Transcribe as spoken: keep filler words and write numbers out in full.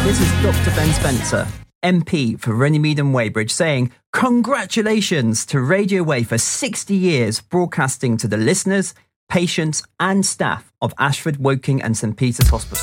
this is Doctor Ben Spencer, M P for Runnymede and Weybridge, saying congratulations to Radio Way for sixty years broadcasting to the listeners, patients and staff of Ashford, Woking and St Peter's Hospital.